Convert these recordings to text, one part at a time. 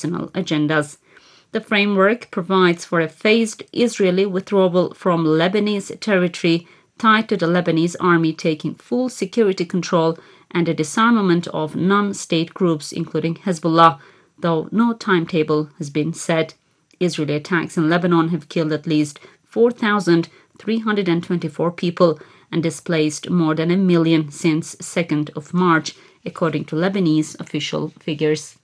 personal agendas. The framework provides for a phased Israeli withdrawal from Lebanese territory tied to the Lebanese army taking full security control and a disarmament of non-state groups, including Hezbollah, though no timetable has been set. Israeli attacks in Lebanon have killed at least 4,324 people and displaced more than 1 million since 2nd of March, according to Lebanese official figures.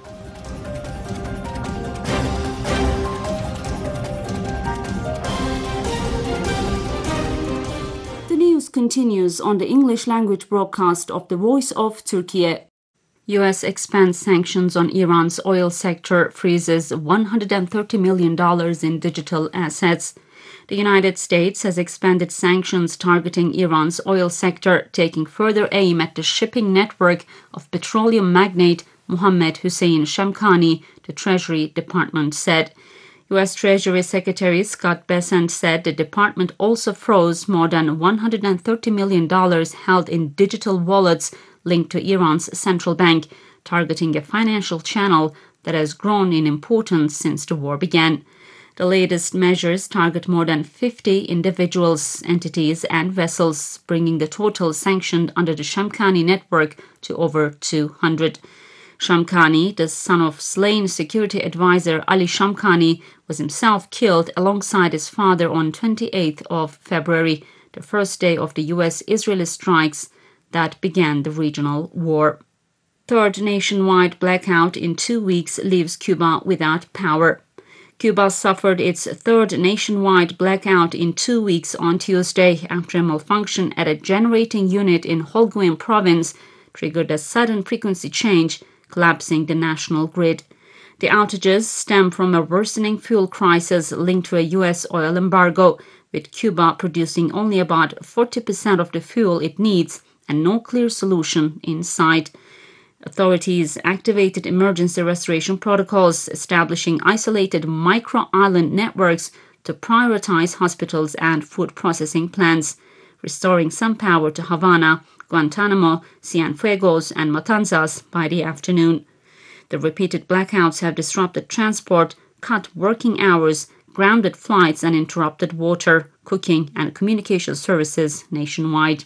The news continues on the English language broadcast of The Voice of Turkey. U.S. expands sanctions on Iran's oil sector, freezes $130 million in digital assets. The United States has expanded sanctions targeting Iran's oil sector, taking further aim at the shipping network of petroleum magnate Mohammed Hossein Shamkhani, the Treasury Department said. U.S. Treasury Secretary Scott Bessent said the department also froze more than $130 million held in digital wallets linked to Iran's central bank, targeting a financial channel that has grown in importance since the war began. The latest measures target more than 50 individuals, entities, and vessels, bringing the total sanctioned under the Shamkhani network to over 200. Shamkhani, the son of slain security advisor Ali Shamkhani, was himself killed alongside his father on 28th of February, the first day of the U.S.-Israeli strikes that began the regional war. Third nationwide blackout in 2 weeks leaves Cuba without power. Cuba suffered its third nationwide blackout in 2 weeks on Tuesday after a malfunction at a generating unit in Holguin province triggered a sudden frequency change, collapsing the national grid. The outages stem from a worsening fuel crisis linked to a U.S. oil embargo, with Cuba producing only about 40% of the fuel it needs and no clear solution in sight. Authorities activated emergency restoration protocols, establishing isolated micro-island networks to prioritize hospitals and food processing plants, restoring some power to Havana, Guantanamo, Cienfuegos, and Matanzas by the afternoon. The repeated blackouts have disrupted transport, cut working hours, grounded flights, and interrupted water, cooking, and communication services nationwide.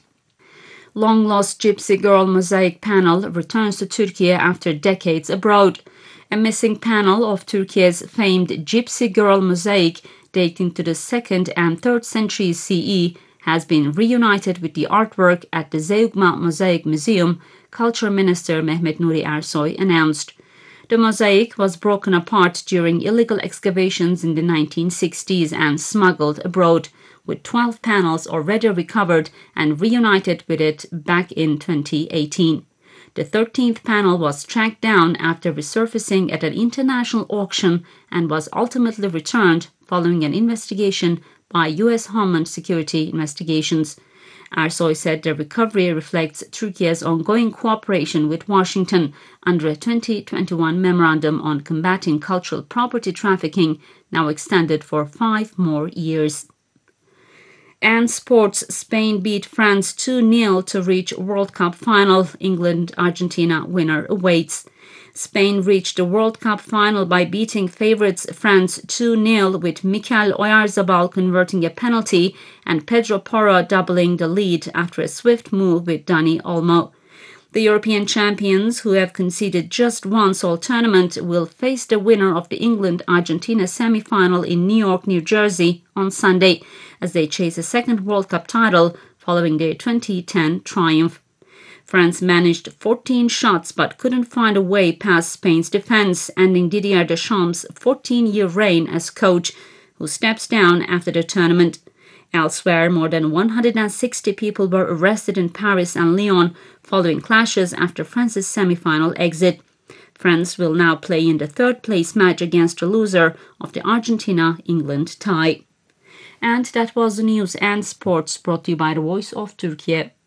Long-lost Gypsy Girl mosaic panel returns to Turkey after decades abroad. A missing panel of Turkey's famed Gypsy Girl mosaic, dating to the 2nd and 3rd centuries CE, has been reunited with the artwork at the Zeugma Mosaic Museum, Culture Minister Mehmet Nuri Ersoy announced. The mosaic was broken apart during illegal excavations in the 1960s and smuggled abroad, with 12 panels already recovered and reunited with it back in 2018. The 13th panel was tracked down after resurfacing at an international auction and was ultimately returned following an investigation by U.S. Homeland Security investigations. Ersoy said the recovery reflects Turkey's ongoing cooperation with Washington under a 2021 memorandum on combating cultural property trafficking, now extended for 5 more years. And sports, Spain beat France 2-0 to reach World Cup final. England-Argentina winner awaits. Spain reached the World Cup final by beating favourites France 2-0, with Mikel Oyarzabal converting a penalty and Pedro Porro doubling the lead after a swift move with Dani Olmo. The European champions, who have conceded just once all tournament, will face the winner of the England-Argentina semi-final in New York, New Jersey on Sunday, as they chase a second World Cup title following their 2010 triumph. France managed 14 shots but couldn't find a way past Spain's defense, ending Didier Deschamps' 14-year reign as coach, who steps down after the tournament. Elsewhere, more than 160 people were arrested in Paris and Lyon following clashes after France's semi-final exit. France will now play in the third-place match against the loser of the Argentina-England tie. And that was the news and sports brought to you by The Voice of Turkey.